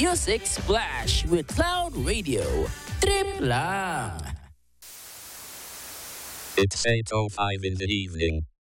Music Splash with Cloud Radio. Trip lang! It's 8:05 in the evening.